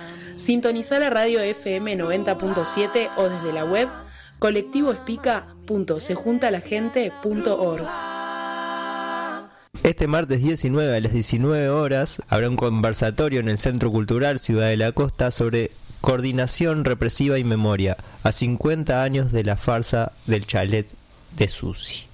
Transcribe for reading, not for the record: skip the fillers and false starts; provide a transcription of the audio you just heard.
Sintonizá la radio FM 90.7 o desde la web colectivoespica.sejuntalagente.org. Este martes 19 a las 19 horas habrá un conversatorio en el Centro Cultural Ciudad de la Costa sobre coordinación represiva y memoria a 50 años de la farsa del chalet de Susi.